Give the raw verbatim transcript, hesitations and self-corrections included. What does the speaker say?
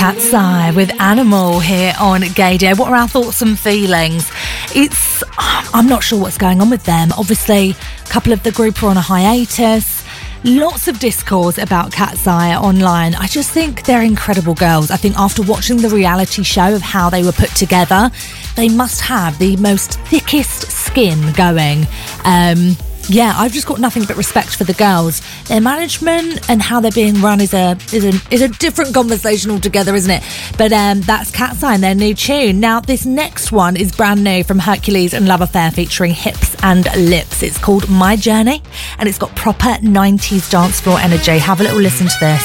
Cat's Eye with Animal here on Gay Day. What are our thoughts and feelings? It's, I'm not sure what's going on with them. Obviously, a couple of the group are on a hiatus. Lots of discourse about Cat's Eye online. I just think they're incredible girls. I think after watching the reality show of how they were put together, they must have the most thickest skin going. Um... Yeah, I've just got nothing but respect for the girls. Their management and how they're being run is a is a is a different conversation altogether, isn't it? But um, that's Cat's Eye and their new tune. Now, this next one is brand new from Hercules and Love Affair featuring Hips and Lips. It's called My Journey and it's got proper nineties dance floor energy. Have a little listen to this.